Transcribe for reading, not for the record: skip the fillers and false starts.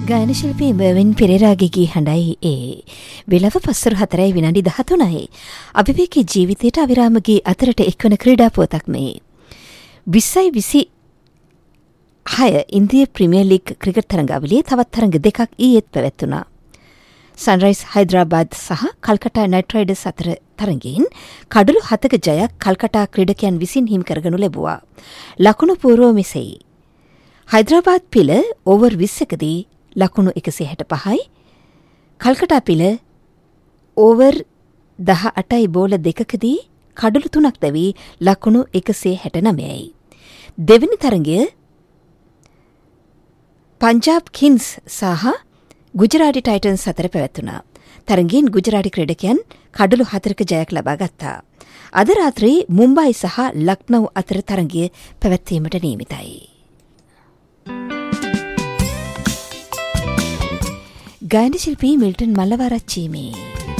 ගායන ශිල්පී මෙවින් පෙරේරාගේ ගී හඬයි ඒ. වෙලව පස්වරු 4යි විනාඩි 13යි. අවිවේකී ජීවිතයට අවිරාම ගී අතරට එක්වන ක්‍රීඩා පුවතක් මේ. 2026 ඉන්දිය ප්‍රීමියර් ලීග් ක්‍රිකට් තරඟාවලියේ තවත් තරඟ දෙකක් ඊයේත් පැවැත්වුණා. සන්රයිස් හයිදරාබාද් සහ කල්කටා නයිට් රයිඩර්ස් අතර තරඟයෙන් කඩලු 7ක ජයක් කල්කටා ක්‍රීඩකයන් විසින් හිමි කරගනු ලැබුවා. ලකුණු පූර්ව මෙසේයි. හයිදරාබාද් පිළ ඕවර් 20කදී ලකුණු 165යි. කල්කටා පිළ ඕවර් 18යි බෝල 2කදී කඩලු 3ක් දැවී ලකුණු 169යි. දෙවැනි තරඟය පංජාබ් කින්ස් සහ ගුජරාටි ටයිටන්ස් අතර පැවැත්වුණා. තරඟයෙන් ගුජරාටි ක්‍රීඩකයන් කඩලු 4ක ජයක් ලබා ගත්තා. අද රාත්‍රී මුම්බයි සහ ලක්නව් අතර තරඟය පැවැත්වීමට නියමිතයි. ගායන ශිල්පී මිල්ටන් මල්ලවාරච්චි මේ